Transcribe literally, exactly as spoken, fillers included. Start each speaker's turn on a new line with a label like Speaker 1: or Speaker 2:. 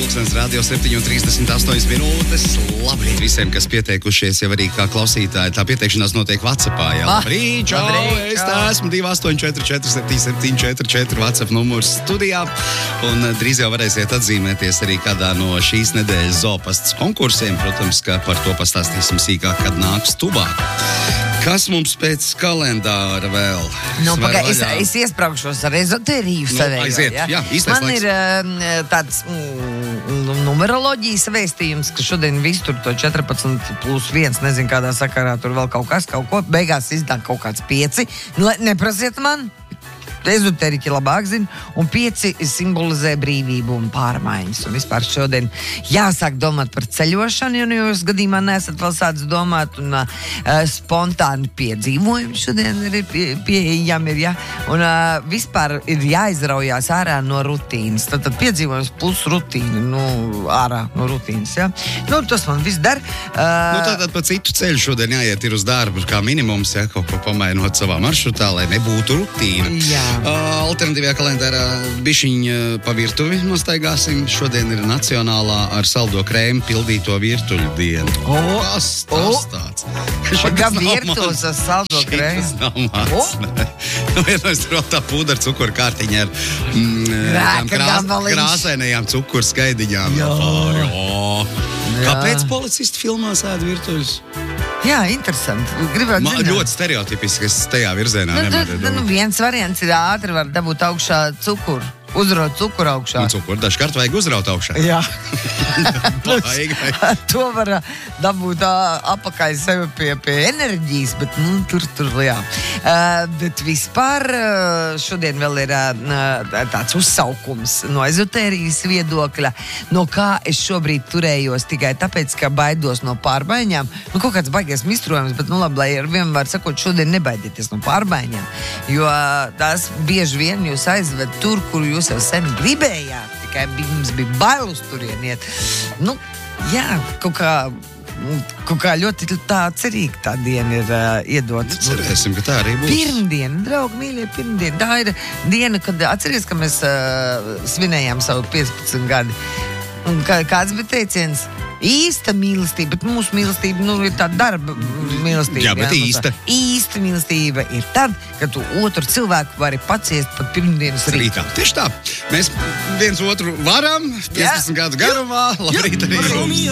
Speaker 1: pulkstens radio septiņi un trīsdesmit astoņas minūtes. Labrīt visiem, kas pieteikušies jau arī kā klausītāji. Tā pieteikšanās notiek WhatsAppā. Jā, labrīt, čau,
Speaker 2: labrīt,
Speaker 1: es tā esmu divi astoņi četri četri septiņi septiņi četri četri WhatsApp numurs studijā. Un drīz jau varēsiet atzīmēties arī kādā no šīs nedēļas Zoopastas konkursiem. Protams, ka par to pastāstīsim sīkāk, kad nāks tuvāk. Kas mums pēc kalendāra vēl?
Speaker 2: Nu, pagai, es, es iesprāgšos ar ezotēriju savējā.
Speaker 1: Nu, aiziet, jā, jā, īstais
Speaker 2: Man
Speaker 1: laiks.
Speaker 2: ir uh, tāds mm, numeroloģijas vēstījums, ka šodien viss tur to četrpadsmit plus viens, nezinu kādā sakarā, tur vēl kaut kas, kaut ko, beigās izdāk kaut kāds pieci. Nu, neprasiet man, ezotēriķi labāk zina, un pieci simbolizē brīvību un pārmaiņas. Un vispār šodien jāsāk domāt par ceļošanu, jo jūs gadījumā neesat vēl sācis domāt, un uh, spontāni piedzīvojumi šodien ir pie, pieejami, ir, ja? Un uh, vispār ir jāizraujās ārā no rutīnas. Tad, tad piedzīvojums plus rutīna, nu, ārā no rutīnas, ja? Nu, tas man viss dar. Uh,
Speaker 1: Nu, tātad pa citu ceļu šodien jāiet ir uz darbu, kā minimums, ja, kaut ko pamainot savā maršrutā, lai nebūtu rutīna.
Speaker 2: Jā.
Speaker 1: Uh, alternatīvajā kalendārā bišķiņ uh, pa virtuvi nostaigāsim. Šodien ir nacionālā ar saldo krēmu pildīto virtuļu diena.
Speaker 2: O,
Speaker 1: Kas tas
Speaker 2: o.
Speaker 1: tāds?
Speaker 2: Pagā virtuves ar saldo krēmu.
Speaker 1: Tas nav mans. Nu, vienmēr tur vēl tā pūdera cukura kārtiņa ar mm, tām krās,
Speaker 2: gabaliņš.
Speaker 1: krāsainajām cukura skaidiņām.
Speaker 2: Jā.
Speaker 1: Pāri, o.
Speaker 2: Jā.
Speaker 1: Kāpēc policisti filmās ēd virtuļus?
Speaker 2: Jā, interesanti. Gribētu
Speaker 1: Man
Speaker 2: zināt.
Speaker 1: ļoti stereotipiski, es tajā virzienā
Speaker 2: Nu,
Speaker 1: nevaru
Speaker 2: nu, nu, viens variants ir ātri var dabūt augšā cukuru. Uzraut cukuru augšā.
Speaker 1: Un cukuru dažkārt vajag uzraut augšā.
Speaker 2: Jā.
Speaker 1: Baigi, vai?
Speaker 2: To var ā, dabūt ā, apakai sevi pie, pie enerģijas, bet nu, tur, tur, jā. Uh, bet vispār uh, šodien vēl ir uh, tāds uzsaukums no ezotērijas viedokļa, no kā es šobrīd turējos tikai tāpēc, ka baidos no pārmaiņām. Nu, kaut kāds baigies mistrojums, bet nu labi, lai ar vienmēr sakot, šodien nebaidieties no pārmaiņām, jo uh, tās bieži vien jūs aizved tur, kur jūs jau sen gribējāt, tikai jums bija bail uz turien iet. Nu, jā, kaut kā, kaut kā ļoti tā cerīga tā diena ir uh, iedot.
Speaker 1: Cerēsim, ka tā arī būs.
Speaker 2: Pirmdiena, draugi, mīļie, pirmdiena. Tā ir diena, kad atceries, ka mēs uh, svinējām savu piecpadsmit gadi. Un kā, kāds bija teiciens? Īsta mīlestība, bet mūsu mīlestība, nu, ir tāda darba mīlestība.
Speaker 1: Jā, bet īsta.
Speaker 2: Īsta mīlestība ir tad, kad tu otru cilvēku vari paciest pat pirmdienas rītā.
Speaker 1: Rītā. Tieši tā. Mēs viens otru varam, piecdesmit gadu garumā. Labrīt arī jums.